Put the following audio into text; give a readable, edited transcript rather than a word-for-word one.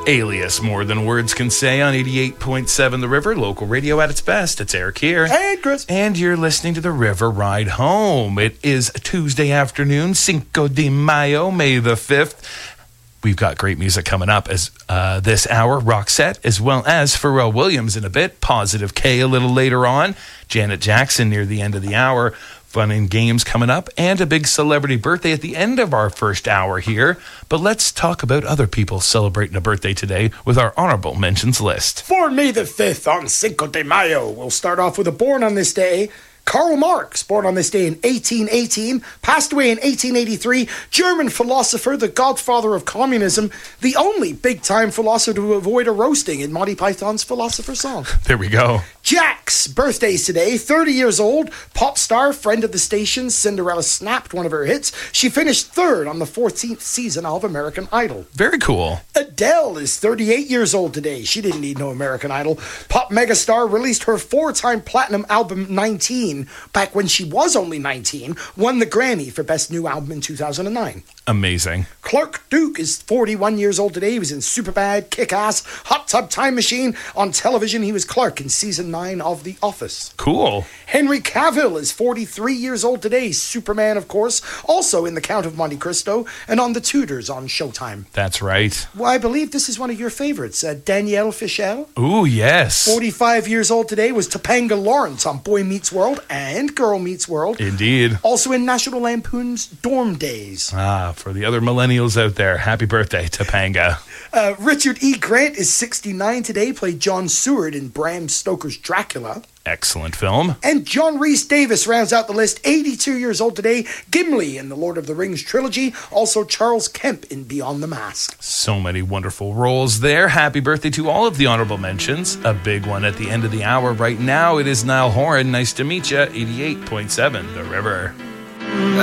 Alias, more than words can say, on 88.7 The River, local radio at its best. It's Eric here. Hey, Chris. And you're listening to The River Ride Home. It is Tuesday afternoon, Cinco de Mayo, May the 5th. We've got great music coming up as this hour, Roxette, as well as Pharrell Williams in a bit, Positive K a little later on, Janet Jackson near the end of the hour, fun and games coming up, and a big celebrity birthday at the end of our first hour here. But let's talk about other people celebrating a birthday today with our honorable mentions list. For May the 5th on Cinco de Mayo, we'll start off with a born on this day. Karl Marx, born on this day in 1818, passed away in 1883, German philosopher, the godfather of communism, the only big-time philosopher to avoid a roasting in Monty Python's Philosopher's Song. There we go. Jax, birthday's today, 30 years old, pop star, friend of the station, Cinderella snapped one of her hits. She finished third on the 14th season of American Idol. Very cool. Adele is 38 years old today. She didn't need no American Idol. Pop megastar released her 4-time platinum album 19 back when she was only 19, won the Grammy for Best New Album in 2009. Amazing. Clark Duke is 41 years old today. He was in Superbad, Kick-Ass, Hot Tub Time Machine. On television, he was Clark in Season 9 of The Office. Cool. Henry Cavill is 43 years old today. Superman, of course. Also in The Count of Monte Cristo and on The Tudors on Showtime. That's right. Well, I believe this is one of your favorites. Danielle Fishel. Ooh, yes. 45 years old today was Topanga Lawrence on Boy Meets World and Girl Meets World. Indeed. Also in National Lampoon's Dorm Days. For the other millennials out there, happy birthday, Topanga. Richard E. Grant is 69 today, played John Seward in Bram Stoker's Dracula. Excellent film. And John Rhys Davis rounds out the list, 82 years old today, Gimli in the Lord of the Rings trilogy, also Charles Kemp in Beyond the Mask. So many wonderful roles there. Happy birthday to all of the honorable mentions. A big one at the end of the hour right now. It is Niall Horan. Nice to meet you. 88.7 The River.